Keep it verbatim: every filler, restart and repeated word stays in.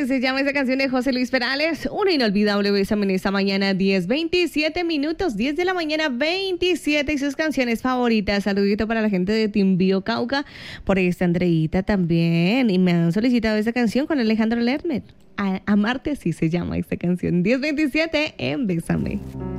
se llama esa canción de José Luis Perales. Una inolvidable Bésame en esta mañana, diez veintisiete minutos, diez de la mañana veintisiete, y sus canciones favoritas. Saludito para la gente de Timbío, Cauca. Por ahí está Andreita también. Y me han solicitado esta canción con Alejandro Lerner. A Amarte, así se llama esta canción. diez veintisiete en Bésame.